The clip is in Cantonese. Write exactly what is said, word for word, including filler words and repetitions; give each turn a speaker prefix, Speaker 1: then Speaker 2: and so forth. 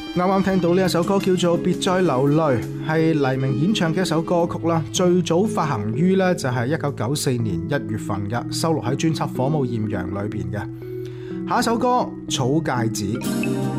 Speaker 1: 啱啱聽到呢一首歌叫做《別再流淚》，係黎明演唱嘅一首歌曲啦。最早發行於呢就係一九九四年一月份嘅，收錄喺專輯《火舞豔陽》裏邊嘅。下一首歌《草芥子》。